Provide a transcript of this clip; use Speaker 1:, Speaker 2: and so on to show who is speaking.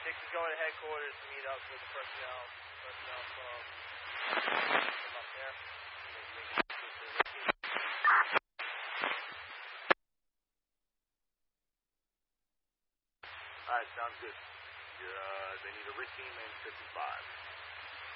Speaker 1: is going to headquarters to meet up with the personnel from up there.
Speaker 2: Alright, sounds good. They need a Rick team and 55.